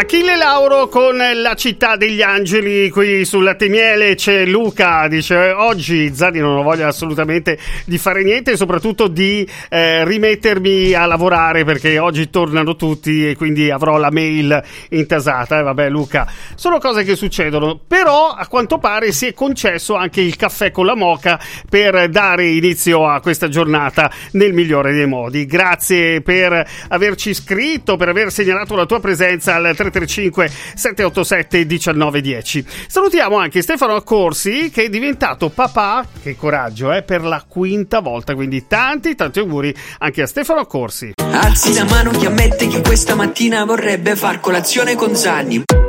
Achille Lauro con La città degli angeli qui sul Latte Miele. C'è Luca, dice oggi Zani non ho voglia assolutamente di fare niente e soprattutto di rimettermi a lavorare perché oggi tornano tutti e quindi avrò la mail intasata. Vabbè Luca, sono cose che succedono, però a quanto pare si è concesso anche il caffè con la moka per dare inizio a questa giornata nel migliore dei modi. Grazie per averci scritto, per aver segnalato la tua presenza al 335 787 1910. Salutiamo anche Stefano Accorsi che è diventato papà, che coraggio, per la quinta volta, quindi tanti auguri anche a Stefano Accorsi. Alzi la mano chi ammette che questa mattina vorrebbe far colazione con Zanni.